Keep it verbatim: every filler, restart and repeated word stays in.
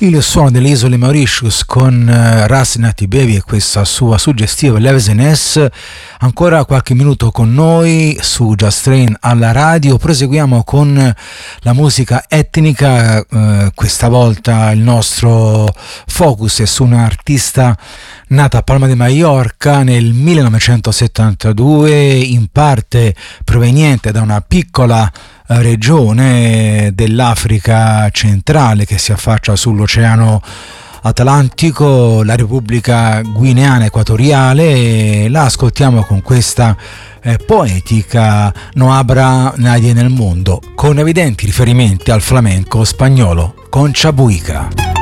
Il suono delle isole Mauritius con uh, Ras Nati Baby e questa sua suggestiva Leveseness. Ancora qualche minuto con noi su Just Train alla radio. Proseguiamo con la musica etnica. Uh, questa volta il nostro focus è su un'artista nata a Palma de Mallorca nel millenovecentosettantadue, in parte proveniente da una piccola regione dell'Africa centrale che si affaccia sull'Oceano Atlantico, la Repubblica Guineana Equatoriale. La ascoltiamo con questa eh, poetica No habrá nadie nel mondo, con evidenti riferimenti al flamenco spagnolo, Concha Buica.